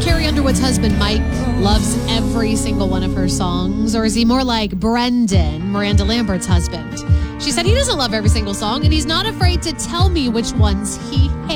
Carrie Underwood's husband, Mike, loves every single one of her songs? Or is he more like Brendan, Miranda Lambert's husband? She said he doesn't love every single song, and he's not afraid to tell me which ones he hates.